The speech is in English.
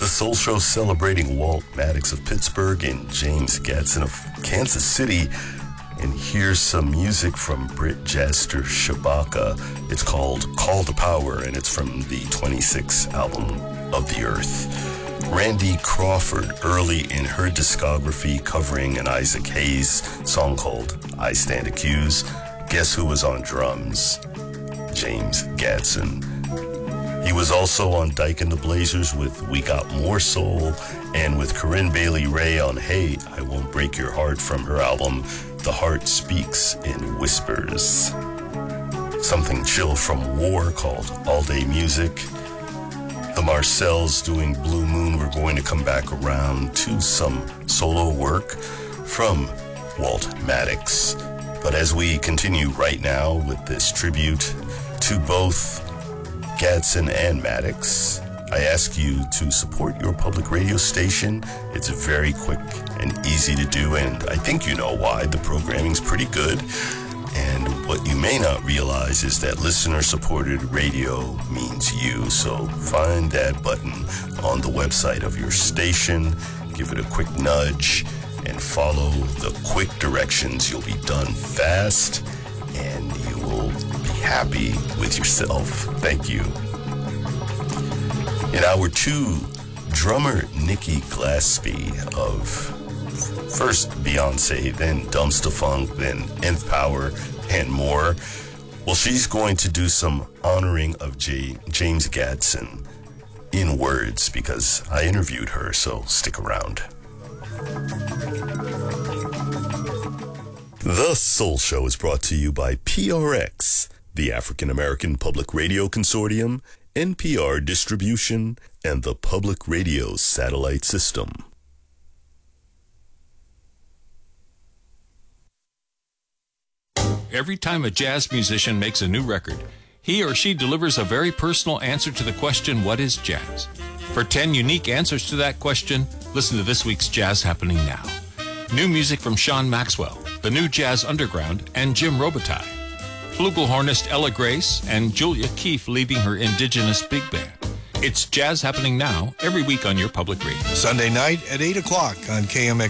The Soul Show celebrating Walt Maddox of Pittsburgh and James Gadson of Kansas City. And here's some music from Britt Jaster Shabaka. It's called Call to Power, and it's from the 26th album of the Earth. Randy Crawford, early in her discography, covering an Isaac Hayes song called I Stand Accused. Guess who was on drums? James Gadson. He was also on Dyke and the Blazers with We Got More Soul, and with Corinne Bailey Rae on Hey, I Won't Break Your Heart from her album The Heart Speaks in Whispers. Something chill from War called All Day Music. The Marcells doing Blue Moon. We're going to come back around to some solo work from Walt Maddox. But as we continue right now with this tribute to both Gadson and Maddox, I ask you to support your public radio station. It's very quick and easy to do, and I think you know why. The programming's pretty good. And what you may not realize is that listener-supported radio means you. So find that button on the website of your station, give it a quick nudge, and follow the quick directions. You'll be done fast, and you will be happy with yourself. Thank you. In hour 2, drummer Nikki Glaspie of first Beyonce, then Dumpster Funk, then Nth Power, and more. Well, she's going to do some honoring of James Gadson in words, because I interviewed her, so stick around. The Soul Show is brought to you by PRX, the African American Public Radio Consortium, NPR Distribution, and the Public Radio Satellite System. Every time a jazz musician makes a new record, he or she delivers a very personal answer to the question, what is jazz? For 10 unique answers to that question, listen to this week's Jazz Happening Now. New music from Sean Maxwell, the New Jazz Underground, and Jim Robitaille. Flugelhornist Ella Grace and Julia Keefe leading her indigenous big band. It's Jazz Happening Now every week on your public radio. Sunday night at 8 o'clock on KMX.